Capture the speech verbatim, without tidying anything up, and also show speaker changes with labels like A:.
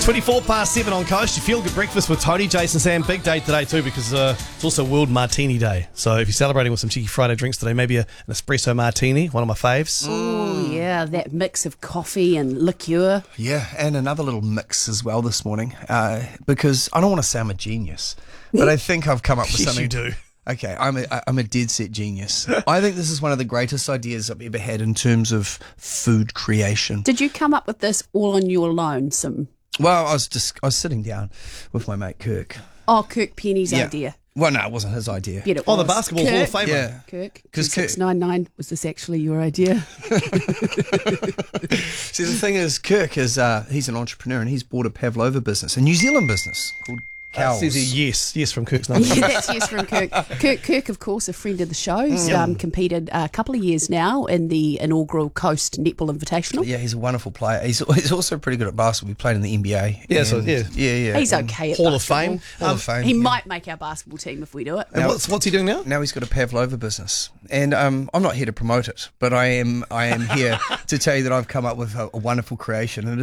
A: twenty-four past seven on Coast. You feel good breakfast with Tony, Jason, Sam. Big day today too because uh, it's also World Martini Day. So if you're celebrating with some cheeky Friday drinks today, maybe a, an espresso martini, one of my faves.
B: Oh, yeah, that mix of coffee and liqueur.
C: Yeah, and another little mix as well this morning uh, because I don't want to sound a genius, but I think I've come up with
A: Yes,
C: something.
A: you do.
C: Okay, I'm a, I'm a dead set genius. I think this is one of the greatest ideas I've ever had in terms of food creation.
B: Did you come up with this all on your lonesome?
C: Well, I was just I was sitting down with my mate Kirk.
B: Oh, Kirk Penny's
C: Yeah.
B: idea.
C: Well, no, it wasn't his idea.
B: Bet it
A: Oh, the
B: was.
A: Basketball
B: Kirk,
A: Hall of Famer.
C: Yeah.
B: Kirk,
C: 'Cause Kirk-
B: six nine nine, was this actually your idea?
C: See, the thing is, Kirk is uh, he's an entrepreneur and he's bought a Pavlova business, a New Zealand business called
A: That
C: Cows.
A: says a yes. Yes from Kirk's number.
B: Yeah, that's yes from Kirk. Kirk, Kirk, of course, a friend of the show. He's
C: Mm.
B: um, competed a couple of years now in the inaugural Coast Netball Invitational.
C: Yeah, he's a wonderful player. He's he's also pretty good at basketball. He played in the N B A.
A: Yeah, so-
C: and-
A: yeah.
C: yeah, yeah.
B: He's
C: and
B: okay at
A: Hall of
B: basketball.
A: Fame.
C: Hall
A: Um,
C: of Fame.
B: He
C: yeah.
B: might make our basketball team if we do it.
A: And what's, what's he doing now?
C: Now he's got a Pavlova business, and um, I'm not here to promote it, but I am I am here to tell you that I've come up with a, a wonderful creation. And